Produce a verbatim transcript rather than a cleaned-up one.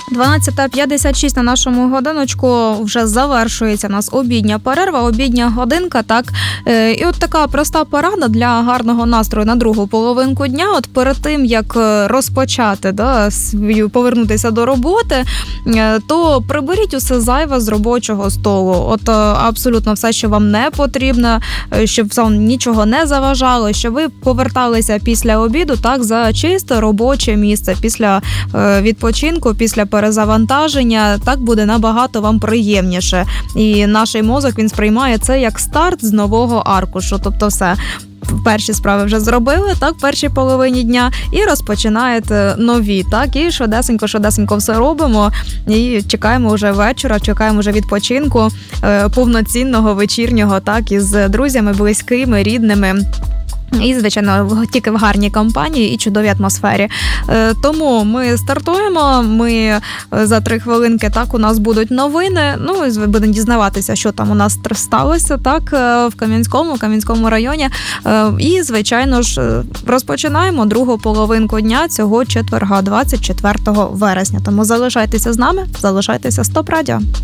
дванадцята п'ятдесят шість на нашому годиночку, вже завершується у нас обідня перерва, обідня годинка, так. І от така проста порада для гарного настрою на другу половинку дня. От перед тим, як розпочати, да, свою, повернутися до роботи, то приберіть усе зайве з робочого столу. От абсолютно все, що вам не потрібно, щоб вам нічого не заважало, щоб ви поверталися після обіду, так, за чисте робоче місце, після відпочинку, після перезавантаження, так буде набагато вам приємніше. І наш мозок, він сприймає це як старт з нового аркушу. Тобто все, перші справи вже зробили, так, в першій половині дня, і розпочинаєте нові, так, і швидесенько, швидесенько все робимо, і чекаємо вже вечора, чекаємо вже відпочинку е, повноцінного, вечірнього, так, із друзями, близькими, рідними. І, звичайно, тільки в гарній компанії і чудовій атмосфері. Тому ми стартуємо, ми за три хвилинки, так, у нас будуть новини, ну, і будемо дізнаватися, що там у нас сталося, так, в Кам'янському, Кам'янському районі. І, звичайно ж, розпочинаємо другу половинку дня цього четверга, двадцять четвертого вересня. Тому залишайтеся з нами, залишайтеся з ТОП Радіо.